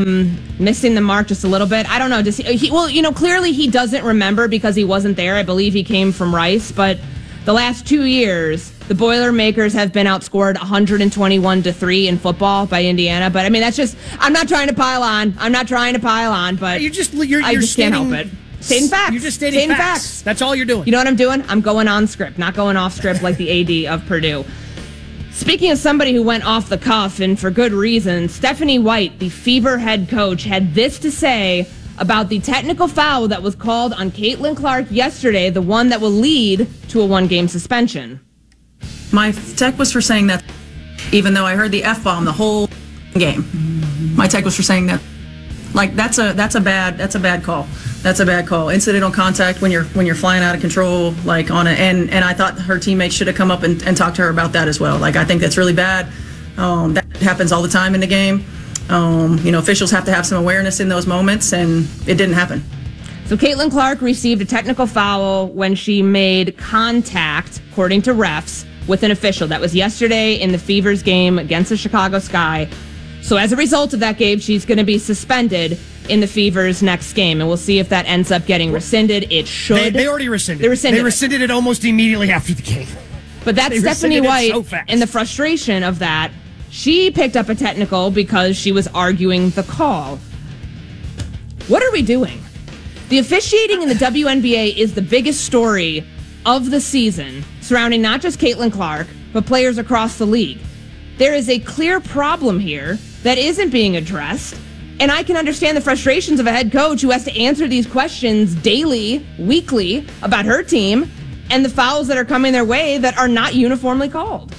missing the mark just a little bit. I don't know. Does clearly he doesn't remember because he wasn't there. I believe he came from Rice, but the last 2 years, the Boilermakers have been outscored 121-3 in football by Indiana. But I mean, that's just, I'm not trying to pile on, but you're just can't help it. Stating facts. You're just stating facts. That's all you're doing. You know what I'm doing? I'm going on script, not going off script like the AD of Purdue. Speaking of somebody who went off the cuff, and for good reason, Stephanie White, the Fever head coach, had this to say about the technical foul that was called on Caitlin Clark yesterday, the one that will lead to a one-game suspension. My tech was for saying that, even though I heard the F-bomb the whole game. My tech was for saying that. Like, that's a bad call. That's a bad call. Incidental contact when you're flying out of control, like on it. And I thought her teammates should have come up and talked to her about that as well. Like, I think that's really bad. That happens all the time in the game. Officials have to have some awareness in those moments, and it didn't happen. So Caitlin Clark received a technical foul when she made contact, according to refs, with an official. That was yesterday in the Fever's game against the Chicago Sky. So as a result of that game, she's going to be suspended in the Fever's next game, and we'll see if that ends up getting rescinded. It should. They already rescinded. They rescinded it almost immediately after the game. But that's Stephanie White, and the frustration of that. She picked up a technical because she was arguing the call. What are we doing? The officiating in the WNBA is the biggest story of the season, surrounding not just Caitlin Clark, but players across the league. There is a clear problem here that isn't being addressed, and I can understand the frustrations of a head coach who has to answer these questions daily, weekly, about her team, and the fouls that are coming their way that are not uniformly called.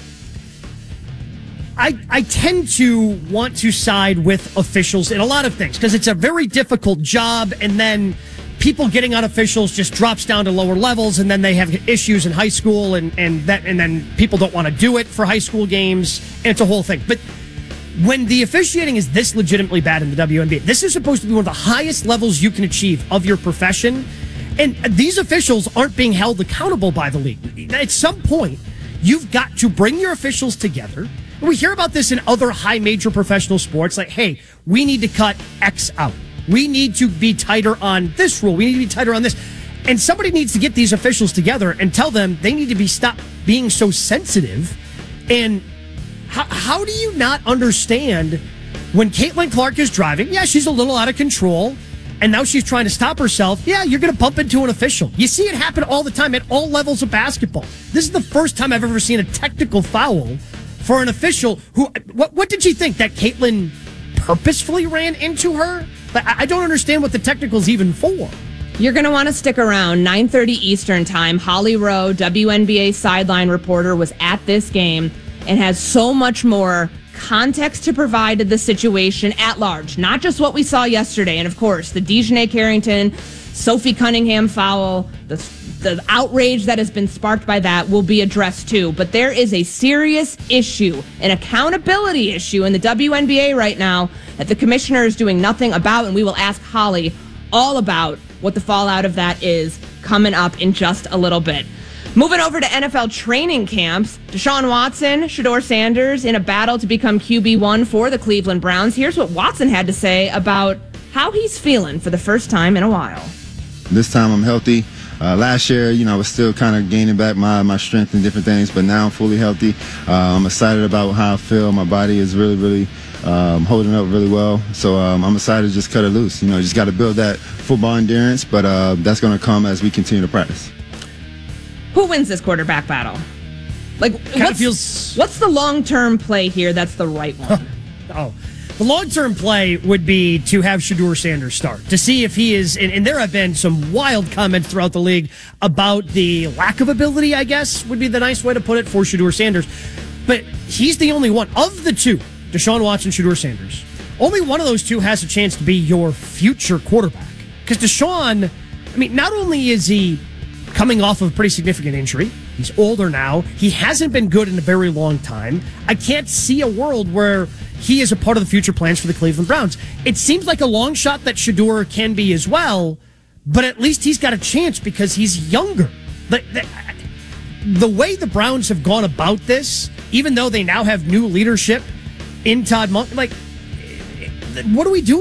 I tend to want to side with officials in a lot of things because it's a very difficult job, and then people getting on officials just drops down to lower levels, and then they have issues in high school, and then people don't want to do it for high school games, and it's a whole thing. But when the officiating is this legitimately bad in the WNBA, this is supposed to be one of the highest levels you can achieve of your profession, and these officials aren't being held accountable by the league. At some point, you've got to bring your officials together. We hear about this in other high major professional sports, like, hey, we need to cut X out. We need to be tighter on this rule. We need to be tighter on this. And somebody needs to get these officials together and tell them they need to stop being so sensitive. And how do you not understand when Caitlin Clark is driving? Yeah, she's a little out of control, and now she's trying to stop herself. Yeah, you're going to bump into an official. You see it happen all the time at all levels of basketball. This is the first time I've ever seen a technical foul for an official who, what did she think? That Caitlin purposefully ran into her? I don't understand what the technical's even for. You're going to want to stick around. 9:30 Eastern time. Holly Rowe, WNBA sideline reporter, was at this game and has so much more context to provide to the situation at large. Not just what we saw yesterday. And, of course, the Dejanay Carrington, Sophie Cunningham foul, the outrage that has been sparked by that will be addressed too. But there is a serious issue, an accountability issue in the WNBA right now that the commissioner is doing nothing about, and we will ask Holly all about what the fallout of that is coming up in just a little bit. Moving over to NFL training camps, Deshaun Watson, Shedeur Sanders in a battle to become QB1 for the Cleveland Browns. Here's what Watson had to say about how he's feeling for the first time in a while. This time I'm healthy. Last year, I was still kind of gaining back my strength and different things, but now I'm fully healthy. I'm excited about how I feel. My body is really, really holding up really well. So I'm excited to just cut it loose. Just got to build that football endurance, but that's going to come as we continue to practice. Who wins this quarterback battle? What's the long-term play here that's the right one? The long-term play would be to have Shedeur Sanders start, to see if he is, and there have been some wild comments throughout the league about the lack of ability, I guess, would be the nice way to put it for Shedeur Sanders. But he's the only one. Of the two, Deshaun Watson, Shedeur Sanders, only one of those two has a chance to be your future quarterback. Because Deshaun, not only is he coming off of a pretty significant injury, he's older now, he hasn't been good in a very long time. I can't see a world where he is a part of the future plans for the Cleveland Browns. It seems like a long shot that Shedeur can be as well, but at least he's got a chance because he's younger. The way the Browns have gone about this, even though they now have new leadership in Todd Monken, what do we do?